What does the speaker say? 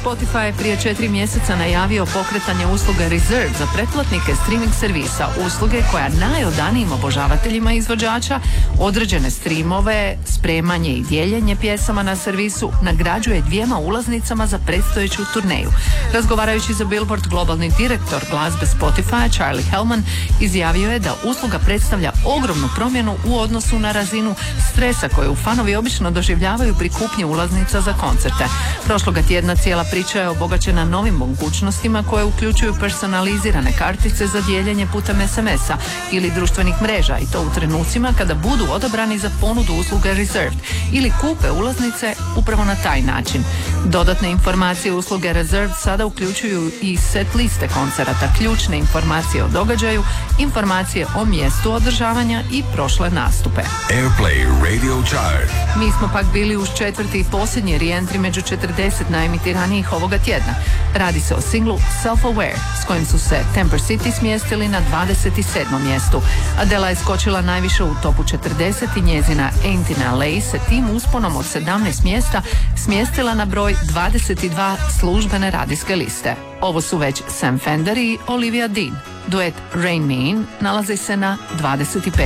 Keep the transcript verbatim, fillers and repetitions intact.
Spotify je prije četiri mjeseca najavio pokretanje usluge Reserve za pretplatnike streaming servisa, usluge koja najodanijim obožavateljima izvođača određene streamove, spremanje i dijeljenje pjesama na servisu nagrađuje dvijema ulaznicama za predstojeću turneju. Razgovarajući za Billboard, globalni direktor glazbe Spotify Charlie Hellman izjavio je da usluga predstavlja ogromnu promjenu u odnosu na razinu stresa koju fanovi obično doživljavaju pri kupnji ulaznica za koncerte. Prošloga tjedna cijela priča je obogaćena novim mogućnostima koje uključuju personalizirane kartice za dijeljenje putem es em es-a ili društvenih mreža, i to u trenucima kada budu odabrani za ponudu usluge Reserved ili kupe ulaznice upravo na taj način. Dodatne informacije usluge Reserved sada uključuju i set liste koncerata, ključne informacije o događaju, informacije o mjestu održavanja i prošle nastupe. Airplay Radio Chart. Mi smo pak bili uz četvrti i posljednji re-entry među četrdeset najemitiranijih ovoga tjedna. Radi se o singlu Self-Aware, s kojim su se Temper City smjestili na dvadeset sedmom mjestu. Adela je skočila najviše u topu četrdeset i njezina Ain't in el a se tim usponom od sedamnaest mjesta smjestila na broj dvadeset dva službene radijske liste. Ovo su već Sam Fender i Olivia Dean. Duet Rain Me In nalazi se na dvadeset pet